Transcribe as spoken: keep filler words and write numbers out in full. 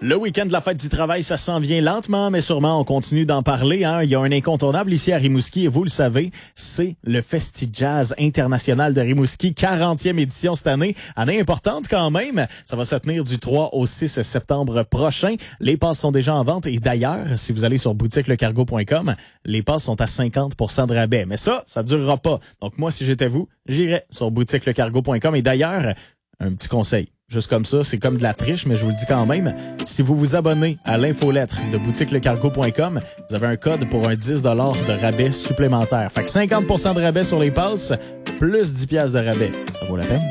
Le week-end de la fête du travail, ça s'en vient lentement, mais sûrement, on continue d'en parler. Hein. Il y a un incontournable ici à Rimouski, et vous le savez, c'est le Festi Jazz International de Rimouski, quarantième édition cette année. Année importante quand même. Ça va se tenir du trois au six septembre prochain. Les passes sont déjà en vente, et d'ailleurs, si vous allez sur boutique le cargo point com, les passes sont à cinquante pour cent de rabais. Mais ça, ça durera pas. Donc moi, si j'étais vous, j'irais sur boutique le cargo point com. Et d'ailleurs, un petit conseil. Juste comme ça, c'est comme de la triche, mais je vous le dis quand même. Si vous vous abonnez à l'infolettre de boutique le cargo point com, vous avez un code pour un dix dollars de rabais supplémentaire. Fait que cinquante pour cent de rabais sur les passes, plus dix dollars de rabais. Ça vaut la peine?